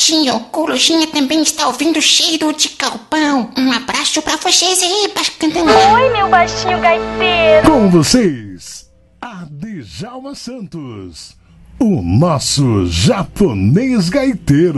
baixinho, o Corujinha também está ouvindo Cheiro de Galpão. Um abraço pra vocês aí, cantando. Oi, meu baixinho gaiteiro. Com vocês, a Djalma Santos, o nosso japonês gaiteiro.